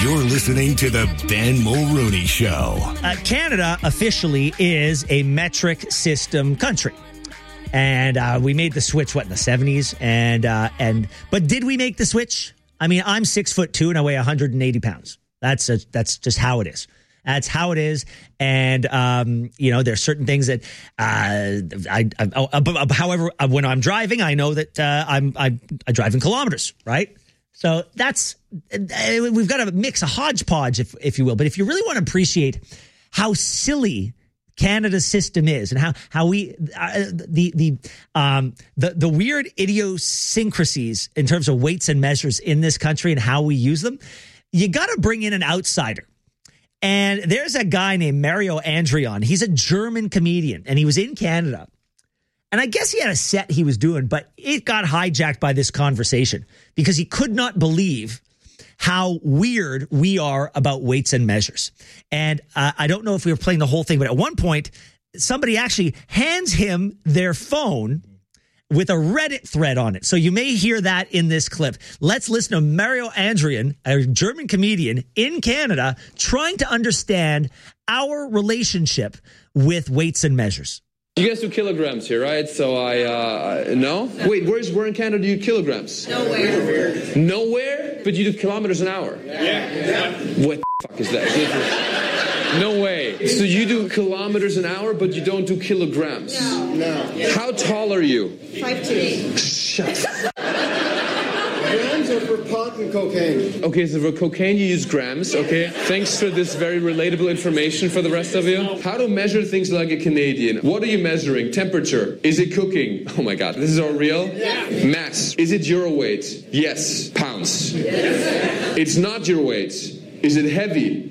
You're listening to the Ben Mulrooney Show. Canada officially is a metric system country. And we made the switch, in the 70s? But did we make the switch? I mean, I'm 6'2" and I weigh 180 pounds. That's just how it is. That's how it is. And, there's certain things that, however, when I'm driving, I know that I drive in kilometers, right? So we've got to mix a hodgepodge, if you will. But if you really want to appreciate how silly Canada's system is and how we the weird idiosyncrasies in terms of weights and measures in this country and how we use them, you got to bring in an outsider. And there's a guy named Mario Andrian. He's a German comedian, and he was in Canada. And I guess he had a set he was doing, but it got hijacked by this conversation because he could not believe how weird we are about weights and measures. And I don't know if we were playing the whole thing, but at one point, somebody actually hands him their phone with a Reddit thread on it. So you may hear that in this clip. Let's listen to Mario Andrian, a German comedian in Canada, trying to understand our relationship with weights and measures. You guys do kilograms here, right? So no? Wait, where in Canada do you do kilograms? Nowhere. Nowhere? But you do kilometers an hour? Yeah. What the fuck is that? No way. So you do kilometers an hour, but you don't do kilograms? No. How tall are you? 5'8". Shut up. Grams are for pot and cocaine. Okay, so for cocaine you use grams, okay? Thanks for this very relatable information for the rest of you. How to measure things like a Canadian. What are you measuring? Temperature. Is it cooking? Oh my god, this is all real? Yeah. Mass. Is it euro weight? Yes. Pounds. Yes. It's not your weight. Is it heavy?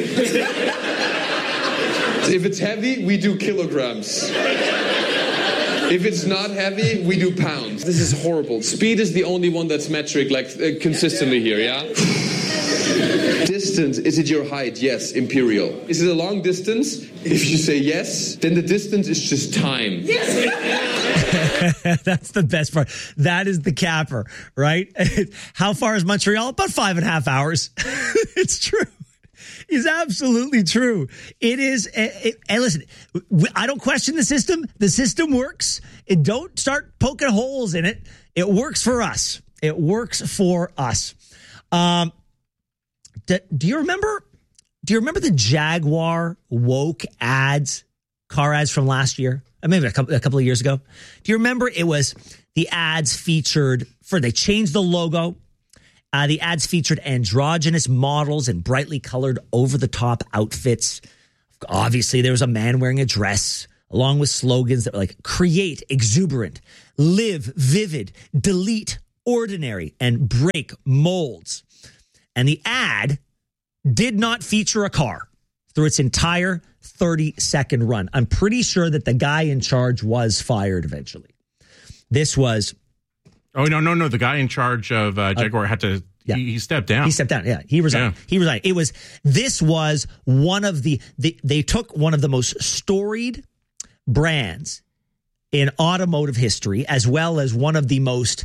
If it's heavy, we do kilograms. If it's not heavy, we do pounds. This is horrible. Speed is the only one that's metric, consistently here, yeah? Distance, is it your height? Yes, imperial. Is it a long distance? If you say yes, then the distance is just time. Yes. That's the best part. That is the capper, right? How far is Montreal? About 5.5 hours. It's true. Is absolutely true. It is. And listen, I don't question the system. The system works. Don't start poking holes in it. It works for us. It works for us. Do you remember the Jaguar woke ads, car ads from last year? Maybe a couple of years ago. Do you remember it was the ads featured they changed the logo. The ads featured androgynous models in brightly colored over-the-top outfits. Obviously, there was a man wearing a dress, along with slogans that were like, create exuberant, live vivid, delete ordinary, and break molds. And the ad did not feature a car through its entire 30-second run. I'm pretty sure that the guy in charge was fired eventually. This was... Oh, no. The guy in charge of Jaguar had to, he stepped down. He stepped down, yeah. He resigned. Yeah. He resigned. This was one of they took one of the most storied brands in automotive history, as well as one of the most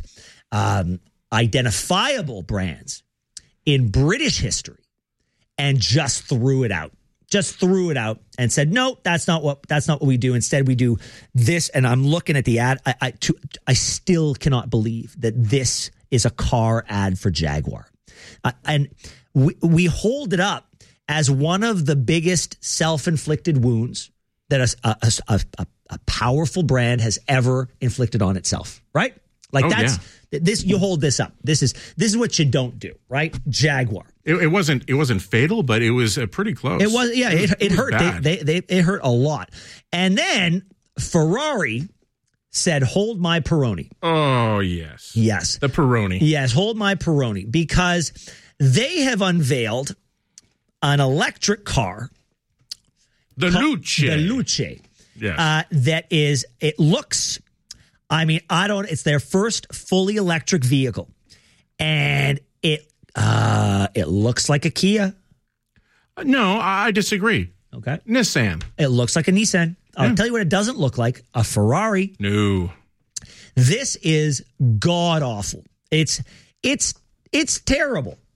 identifiable brands in British history, and just threw it out. Just threw it out and said, no, that's not what we do. Instead, we do this. And I'm looking at the ad. I still cannot believe that this is a car ad for Jaguar. And we hold it up as one of the biggest self-inflicted wounds that a powerful brand has ever inflicted on itself, right? This. You hold this up. This is what you don't do, right? Jaguar. It wasn't fatal, but it was pretty close. It was, yeah. It hurt. Bad. It hurt a lot. And then Ferrari said, "Hold my Peroni." Oh yes, the Peroni. Yes, hold my Peroni, because they have unveiled an electric car, the Luce. The Luce. Yes. That is. It looks. I mean, it's their first fully electric vehicle, and it looks like a Kia. No, I disagree. Okay. Nissan. It looks like a Nissan. I'll tell you what it doesn't look like, a Ferrari. No. This is god awful. It's terrible.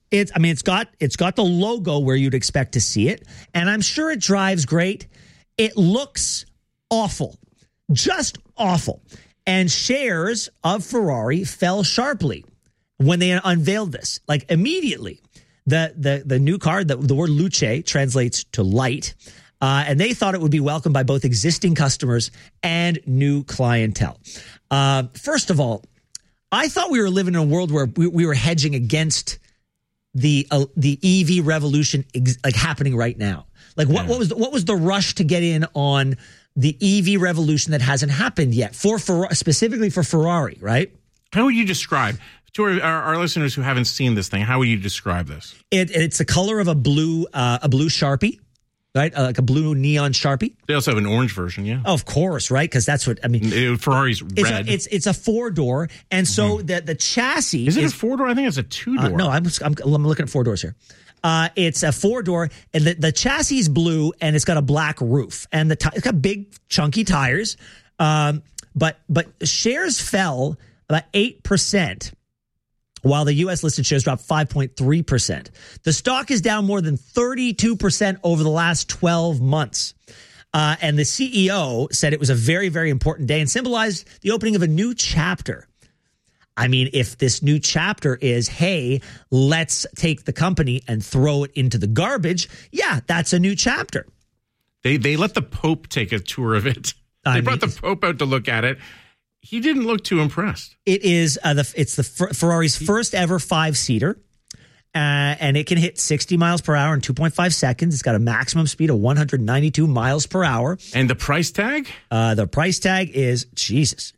It's got the logo where you'd expect to see it, and I'm sure it drives great. It looks awful, just awful. And shares of Ferrari fell sharply when they unveiled this, like immediately. The new car, the word luce translates to light, and they thought it would be welcomed by both existing customers and new clientele. First of all, I thought we were living in a world where we were hedging against the EV revolution like happening right now. Like what was the rush to get in on the EV revolution that hasn't happened yet specifically for Ferrari, right? How would you describe to our listeners who haven't seen this thing? How would you describe this? It's the color of a blue Sharpie, right? Like a blue neon Sharpie. They also have an orange version, yeah. Of course, right? Because that's what I mean. Ferrari's red. It's a 4-door, and so the chassis is it a 4-door? I think it's a 2-door. No, I'm looking at 4 doors here. It's a 4-door, and the chassis is blue, and it's got a black roof, and it's got big chunky tires. But shares fell about 8%, while the U.S. listed shares dropped 5.3%. The stock is down more than 32% over the last 12 months. And the CEO said it was a very, very important day and symbolized the opening of a new chapter. I mean, if this new chapter is, hey, let's take the company and throw it into the garbage, yeah, that's a new chapter. They let the Pope take a tour of it. They brought the Pope out to look at it. He didn't look too impressed. It is Ferrari's first ever 5-seater, and it can hit 60 miles per hour in 2.5 seconds. It's got a maximum speed of 192 miles per hour. And the price tag? The price tag is, Jesus,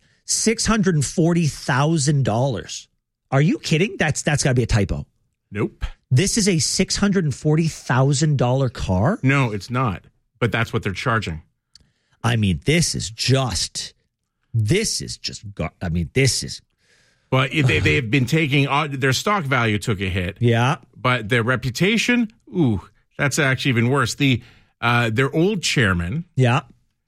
$640,000. Are you kidding? That's got to be a typo. Nope. This is a $640,000 car? No, it's not. But that's what they're charging. I mean, this is just. But they've been taking their stock value took a hit. Yeah. But their reputation, that's actually even worse. Their old chairman. Yeah.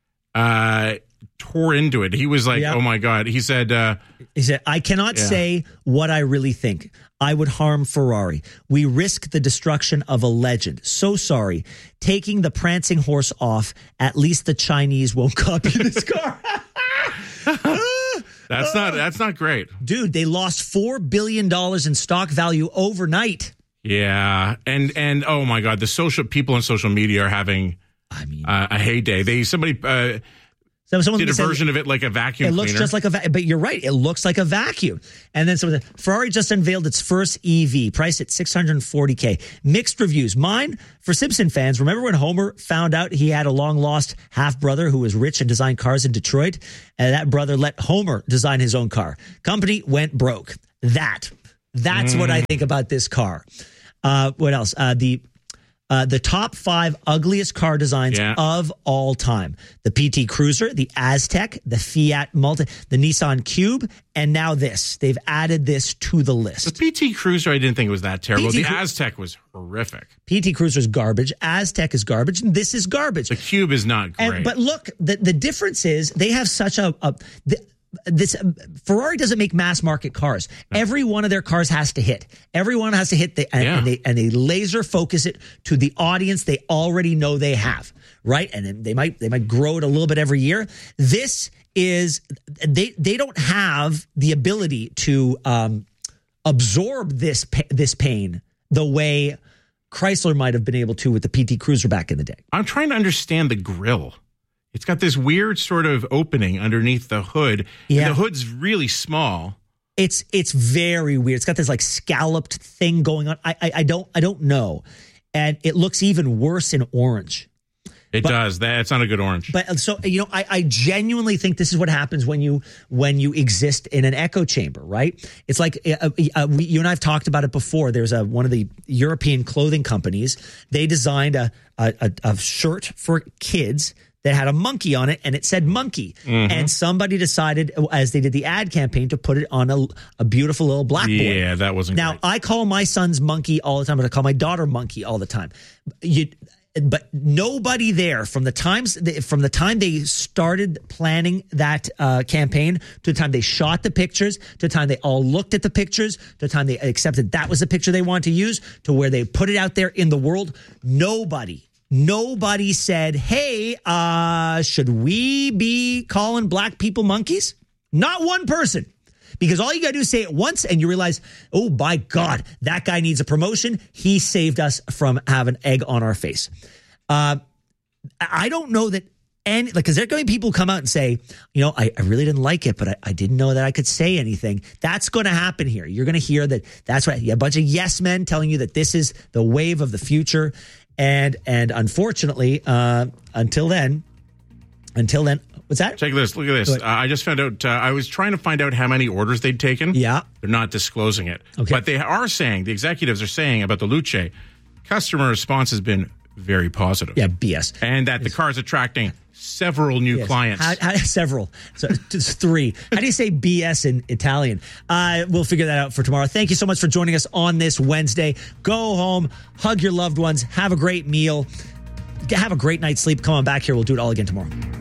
Tore into it. He was like, yeah. Oh my God. He said, I cannot say what I really think. I would harm Ferrari. We risk the destruction of a legend. So sorry. Taking the prancing horse off, at least the Chinese won't copy this car. That's not great. Dude, they lost $4 billion in stock value overnight. Yeah. And oh my God, the people on social media are having a heyday. Someone did a version of it like a vacuum cleaner. It looks just like but you're right. It looks like a vacuum. And then Ferrari just unveiled its first EV, priced at $640K. Mixed reviews. Mine, for Simpson fans, remember when Homer found out he had a long-lost half-brother who was rich and designed cars in Detroit? And that brother let Homer design his own car. Company went broke. That's what I think about this car. What else? The top 5 ugliest car designs of all time. The PT Cruiser, the Aztek, the Fiat Multi, the Nissan Cube, and now this. They've added this to the list. The PT Cruiser, I didn't think it was that terrible. The Aztek was horrific. PT Cruiser is garbage. Aztek is garbage. And this is garbage. The Cube is not great. But look, the difference is they have such Ferrari doesn't make mass market cars. No. Every one of their cars has to hit. Everyone has to hit and they laser focus it to the audience they already know they have, right? And then they might grow it a little bit every year. This is they don't have the ability to absorb this pain the way Chrysler might have been able to with the PT Cruiser back in the day. I'm trying to understand the grille. It's got this weird sort of opening underneath the hood. Yeah. And the hood's really small. It's very weird. It's got this like scalloped thing going on. I don't know. And it looks even worse in orange. It does. That's not a good orange. But so, I genuinely think this is what happens when you exist in an echo chamber, right? It's like you and I've talked about it before. There's one of the European clothing companies. They designed a shirt for kids that had a monkey on it, and it said monkey. Mm-hmm. And somebody decided, as they did the ad campaign, to put it on a beautiful little blackboard. Yeah, that wasn't Now, great. I call my son's monkey all the time, but I call my daughter monkey all the time. But nobody there from the time they started planning that campaign to the time they shot the pictures, to the time they all looked at the pictures, to the time they accepted that was the picture they wanted to use, to where they put it out there in the world, nobody said, hey, should we be calling black people monkeys? Not one person. Because all you got to do is say it once and you realize, oh, by God, that guy needs a promotion. He saved us from having egg on our face. I don't know that because there are going to be people who come out and say, I really didn't like it, but I didn't know that I could say anything. That's going to happen here. You're going to hear that's right. A bunch of yes men telling you that this is the wave of the future. And unfortunately, until then, what's that? Check this. Look at this. I just found out. I was trying to find out how many orders they'd taken. Yeah. They're not disclosing it. Okay. But they are saying, the executives are saying about the Luce, customer response has been very positive. Yeah, BS. And that the car is attracting several new clients. Several. So it's 3. How do you say BS in Italian? We'll figure that out for tomorrow. Thank you so much for joining us on this Wednesday. Go home, hug your loved ones, have a great meal, have a great night's sleep. Come on back here. We'll do it all again tomorrow.